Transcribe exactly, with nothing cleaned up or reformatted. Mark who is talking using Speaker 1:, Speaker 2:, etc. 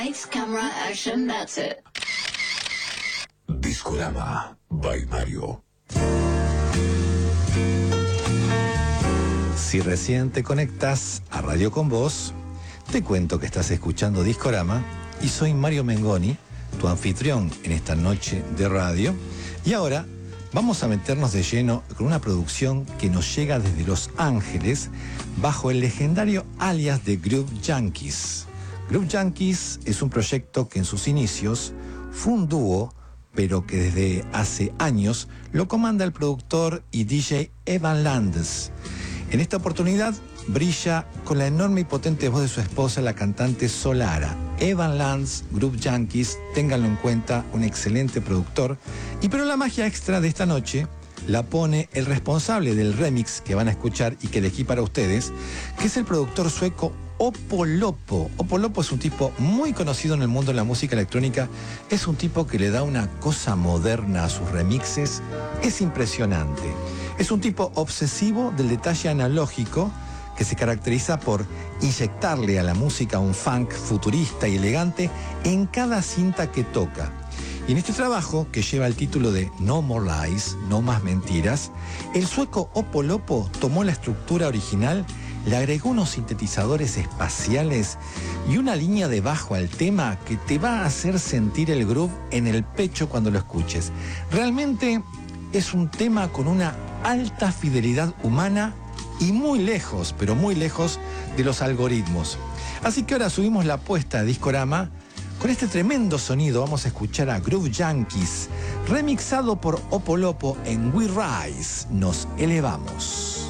Speaker 1: Lights, camera, action, that's it.
Speaker 2: Discorama by Mario.
Speaker 3: Si recién te conectas a Radio Con Vos, te cuento que estás escuchando Discorama y soy Mario Mengoni, tu anfitrión en esta noche de radio. Y ahora vamos a meternos de lleno con una producción que nos llega desde Los Ángeles bajo el legendario alias de Groove Junkies. Groove Junkies es un proyecto que en sus inicios fue un dúo, pero que desde hace años lo comanda el productor y D J Evan Landes. En esta oportunidad brilla con la enorme y potente voz de su esposa, la cantante Solara. Evan Landes, Groove Junkies, ténganlo en cuenta, un excelente productor. Y pero la magia extra de esta noche la pone el responsable del remix que van a escuchar y que elegí para ustedes, que es el productor sueco Opolopo. Opolopo es un tipo muy conocido en el mundo de la música electrónica. Es un tipo que le da una cosa moderna a sus remixes. Es impresionante. Es un tipo obsesivo del detalle analógico que se caracteriza por inyectarle a la música un funk futurista y elegante en cada cinta que toca. Y en este trabajo, que lleva el título de No More Lies, No Más Mentiras, el sueco Opolopo tomó la estructura original, le agregó unos sintetizadores espaciales y una línea de bajo al tema que te va a hacer sentir el groove en el pecho cuando lo escuches. Realmente es un tema con una alta fidelidad humana y muy lejos, pero muy lejos de los algoritmos. Así que ahora subimos la apuesta a Discorama. Con este tremendo sonido vamos a escuchar a Groove Junkies, remixado por Opolopo en We Rise. Nos elevamos.